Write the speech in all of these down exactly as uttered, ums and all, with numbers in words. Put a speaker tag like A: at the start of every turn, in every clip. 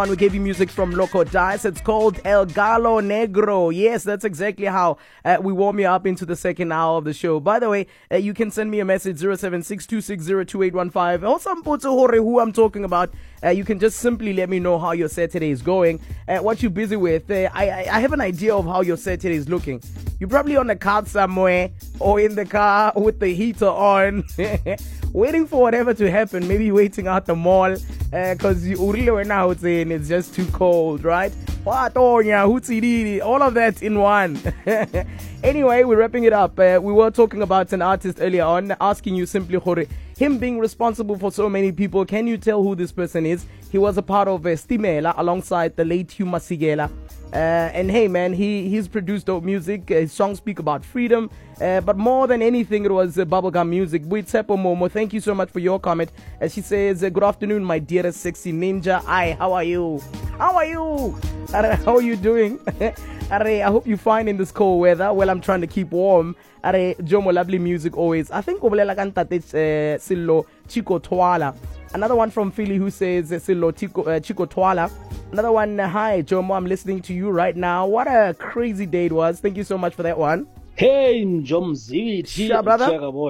A: We gave you music from Loco Dice. It's called El Galo Negro. Yes, that's exactly how uh, we warm you up into the second hour of the show. By the way, uh, you can send me a message zero seven six two six zero two eight one five. Or some who I'm talking about. Uh, you can just simply let me know how your Saturday is going, uh, what you're busy with. Uh, I, I I have an idea of how your Saturday is looking. You're probably on the couch somewhere or in the car with the heater on, waiting for whatever to happen. Maybe waiting out the mall because uh, you really went out saying it's just too cold, right? All of that in one. Anyway, we're wrapping it up. Uh, we were talking about an artist earlier on, asking you simply, Jorge, him being responsible for so many people. Can you tell who this person is? He was a part of uh, Stimela alongside the late Hugh Masigela. Uh, and hey, man, he he's produced dope music. Uh, his songs speak about freedom. Uh, but more than anything, it was uh, bubblegum music. Buitsepo Momo, thank you so much for your comment. Uh, she says, uh, good afternoon, my dearest sexy ninja. Hi, how are you? How are you? How are you doing? I hope you're fine in this cold weather. Well, I'm trying to keep warm. Jomo, lovely music always. I think Silo Chico Twala. Another one from Philly who says Silo Chico Twala. Another one, hi Jomo, I'm listening to you right now. What a crazy day it was. Thank you so much for that one.
B: Hey, Jomzi.
A: Yeah, brother.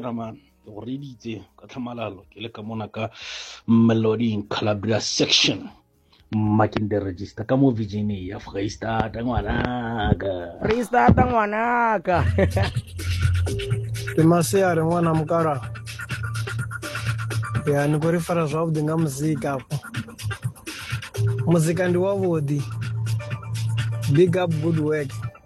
B: Melody in Calabria section. Makinde register kamo Virginia Freestyle tangwanaka
A: Freestyle tangwanaka
C: Demasiado ngwana mukara ya ni kuri fara zwavhuḓi nga muzika hapo muzika ndi wavhuḓi big up good work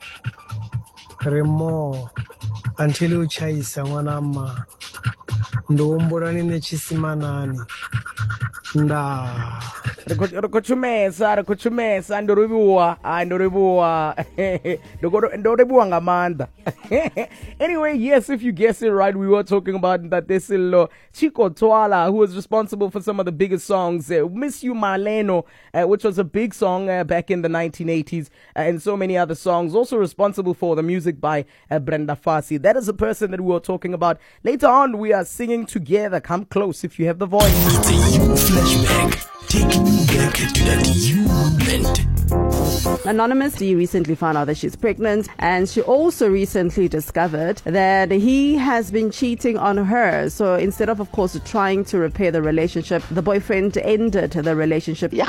C: remo until u chaisa ngwana ma ndombulani nechisimanani nda
A: Rikuchumesa, rikuchumesa, ndoribuwa, ah, ndoribuwa, ndoribuwa ngamanda. Anyway, yes, if you guessed it right, we were talking about Ntatesilo Chico Twala, who was responsible for some of the biggest songs. Uh, Miss You Maleno, uh, which was a big song uh, back in the nineteen eighties, uh, and so many other songs. Also responsible for the music by uh, Brenda Fassie. That is the person that we were talking about. Later on, we are singing together. Come close if you have the voice.
D: It's a you flashback. Taking you back to that you meant.
E: Anonymous D recently found out that she's pregnant, and she also recently discovered that he has been cheating on her. So instead of, of course, trying to repair the relationship, the boyfriend ended the relationship.
F: And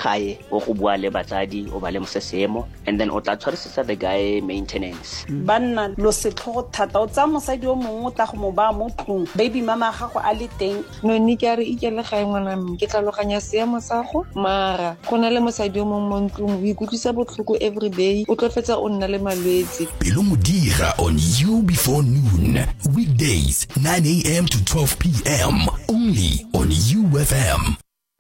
F: then the guy maintenance.
G: Banna lo se tlhogo thata o tsa mosadi o mongwe ta go mo ba mo tlong baby mama gago a le teng
H: no ni ke re ikele ga ngwana mme ke tlaloganya seemo sa go mara go na le mosadi o mongwe mo ntlong o ikutlisa botlhoko every day o tlo fetsa o nna le malwetse
D: Pelo Modira on You Before Noon, weekdays nine a.m. to twelve p.m. only on U F M.